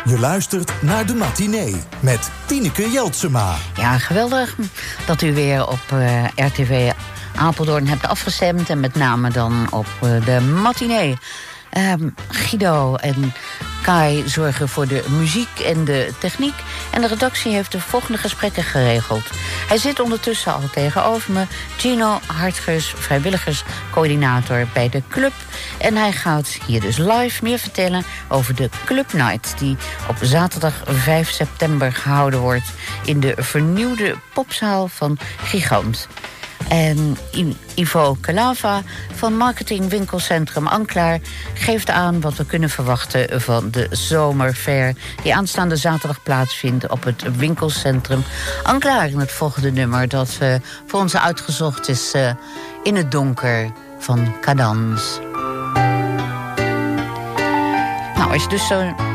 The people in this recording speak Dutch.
Je luistert naar De Matinee met Tineke Jeltsema. Ja, geweldig dat u weer op RTV Apeldoorn hebt afgestemd. En met name dan op De Matinee. Guido en Kai zorgen voor de muziek en de techniek. En de redactie heeft de volgende gesprekken geregeld. Hij zit ondertussen al tegenover me. Gino Hartgers, vrijwilligerscoördinator bij de club. En hij gaat hier dus live meer vertellen over de Club Night, die op zaterdag 5 september gehouden wordt in de vernieuwde popzaal van Gigant. En Ivo Calava van marketingwinkelcentrum Anklaar geeft aan wat we kunnen verwachten van de zomerfair die aanstaande zaterdag plaatsvindt op het winkelcentrum Anklaar. In het volgende nummer dat voor ons uitgezocht is In het donker van Cadans. Nou, als je dus zo